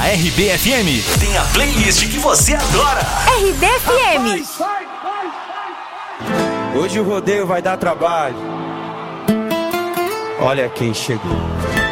Na RBFM tem a playlist que você adora. RBFM. Hoje o rodeio vai dar trabalho. Olha quem chegou.